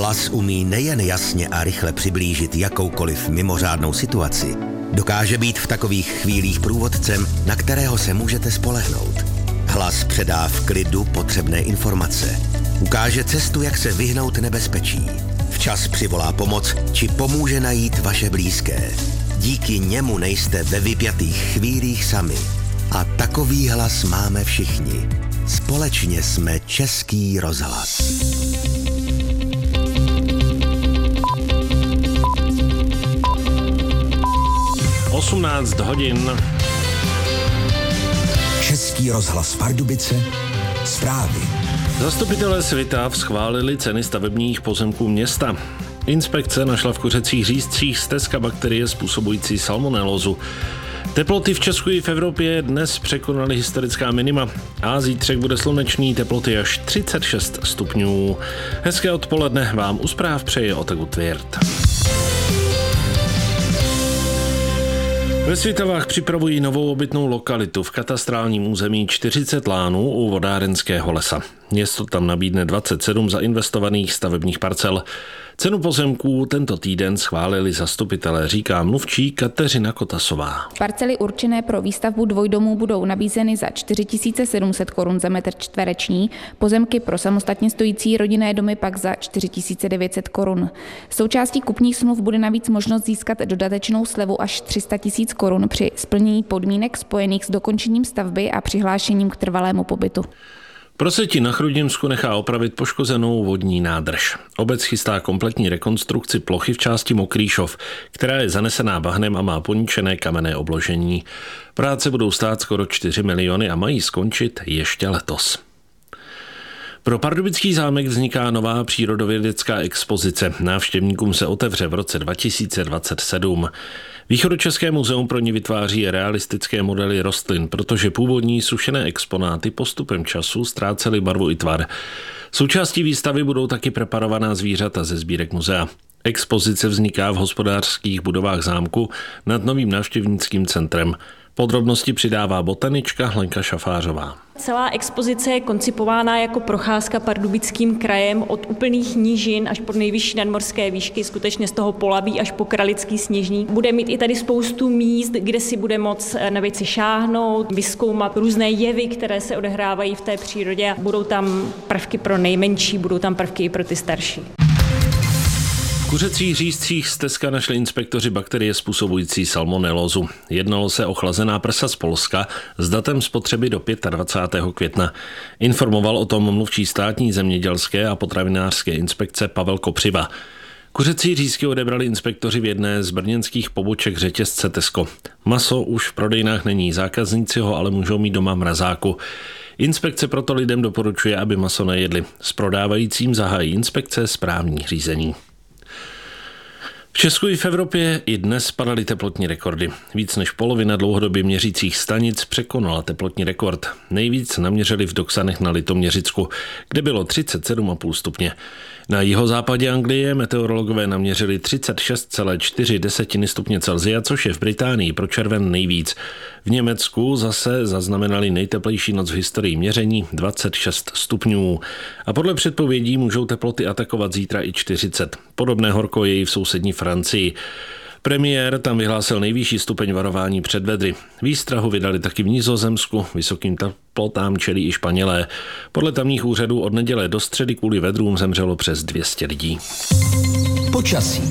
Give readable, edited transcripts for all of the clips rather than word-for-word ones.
Hlas umí nejen jasně a rychle přiblížit jakoukoliv mimořádnou situaci, dokáže být v takových chvílích průvodcem, na kterého se můžete spolehnout. Hlas předá v klidu potřebné informace. Ukáže cestu, jak se vyhnout nebezpečí. Včas přivolá pomoc, či pomůže najít vaše blízké. Díky němu nejste ve vypjatých chvílích sami. A takový hlas máme všichni. Společně jsme Český rozhlas. (18:00). Český rozhlas Pardubice, zprávy. Zastupitelé Svitav schválili ceny stavebních pozemků města. Inspekce našla v kuřecích řízcích stezka bakterie způsobující salmonelózu. Teploty v Česku i v Evropě dnes překonaly historická minima a zítřek bude slunečný, teploty až 36 stupňů. Hezké odpoledne vám u zpráv přeje Otagut Tvěrt. Ve Svitavách připravují novou obytnou lokalitu v katastrálním území 40 lánů u vodárenského lesa. Město tam nabídne 27 zainvestovaných stavebních parcel. Cenu pozemků tento týden schválili zastupitelé, říká mluvčí Kateřina Kotasová. Parcely určené pro výstavbu dvojdomů budou nabízeny za 4 700 korun za metr čtvereční, pozemky pro samostatně stojící rodinné domy pak za 4 900 korun. Součástí kupních smluv bude navíc možnost získat dodatečnou slevu až 300 000 korun při splnění podmínek spojených s dokončením stavby a přihlášením k trvalému pobytu. Proseti na Chrudimsku nechá opravit poškozenou vodní nádrž. Obec chystá kompletní rekonstrukci plochy v části Mokrýšov, která je zanesená bahnem a má poničené kamenné obložení. Práce budou stát skoro 4 miliony a mají skončit ještě letos. Pro Pardubický zámek vzniká nová přírodovědecká expozice. Návštěvníkům se otevře v roce 2027. Východočeské muzeum pro ní vytváří realistické modely rostlin, protože původní sušené exponáty postupem času ztrácely barvu i tvar. Součástí výstavy budou taky preparovaná zvířata ze sbírek muzea. Expozice vzniká v hospodářských budovách zámku nad novým návštěvnickým centrem. Podrobnosti přidává botanička Lenka Šafářová. Celá expozice je koncipována jako procházka Pardubickým krajem od úplných nížin až po nejvyšší nadmorské výšky, skutečně z toho Polaví až po Kralický Sněžník. Bude mít i tady spoustu míst, kde si bude moct na věci šáhnout, vyzkoumat různé jevy, které se odehrávají v té přírodě. Budou tam prvky pro nejmenší, budou tam prvky i pro ty starší. V kuřecích řízcích stezka našli inspektoři bakterie způsobující salmonelózu. Jednalo se o chlazená prsa z Polska s datem spotřeby do 25. května. Informoval o tom mluvčí státní zemědělské a potravinářské inspekce Pavel Kopřiva. Kuřecí řízky odebrali inspektoři v jedné z brněnských poboček řetězce Tesco. Maso už v prodejnách není, zákazníci ho ale můžou mít doma v mrazáku. Inspekce proto lidem doporučuje, aby maso nejedli. S prodávajícím zahájí inspekce správní řízení. V Česku i v Evropě i dnes padaly teplotní rekordy. Víc než polovina dlouhodobě měřících stanic překonala teplotní rekord. Nejvíc naměřili v Doksanech na Litoměřicku, kde bylo 37,5 stupně. Na jihozápadě Anglie meteorologové naměřili 36,4 stupně Celsia, což je v Británii pro červen nejvíc. V Německu zase zaznamenali nejteplejší noc v historii měření 26 stupňů. A podle předpovědí můžou teploty atakovat zítra i 40. Podobné horko je i v sousední Francii. Premiér tam vyhlásil nejvyšší stupeň varování před vedry. Výstrahu vydali taky v Nizozemsku, vysokým teplotám čelí i Španělé. Podle tamních úřadů od neděle do středy kvůli vedrům zemřelo přes 200 lidí. Počasí.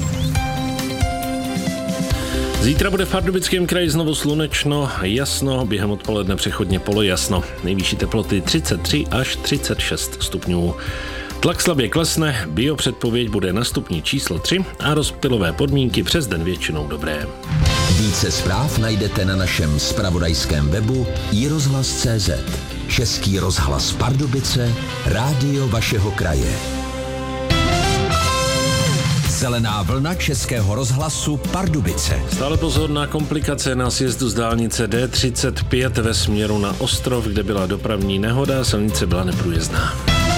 Zítra bude v Pardubickém kraji znovu slunečno, jasno, během odpoledne přechodně polojasno. Nejvyšší teploty 33 až 36 stupňů. Tlak slabě klesne, biopředpověď bude na stupni číslo 3 a rozptylové podmínky přes den většinou dobré. Více zpráv najdete na našem zpravodajském webu iRozhlas.cz. Český rozhlas Pardubice, rádio vašeho kraje. Zelená vlna Českého rozhlasu Pardubice. Stále pozor na komplikace na sjezdu z dálnice D35 ve směru na Ostrov, kde byla dopravní nehoda, silnice byla neprůjezdná.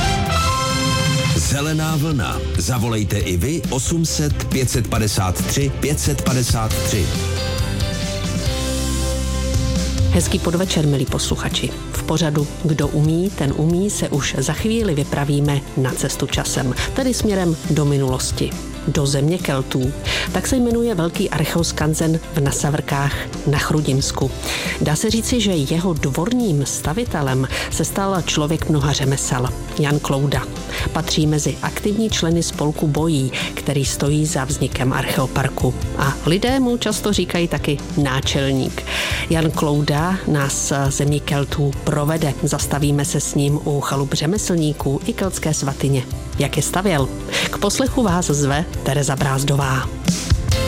Zelená vlna. Zavolejte i vy 800 553 553. Hezký podvečer, milí posluchači. V pořadu Kdo umí, ten umí se už za chvíli vypravíme na cestu časem, tedy směrem do minulosti, do země Keltů. Tak se jmenuje velký archeoskanzen v Nasavrkách na Chrudinsku. Dá se říci, že jeho dvorním stavitelem se stal člověk mnoha řemesel, Jan Klouda. Patří mezi aktivní členy spolku Bojí, který stojí za vznikem archeoparku. A lidé mu často říkají taky náčelník. Jan Klouda nás zemí Keltů provede. Zastavíme se s ním u chalup řemeslníků i keltské svatyně. Jak je stavěl? K poslechu vás zve Tereza Brázdová.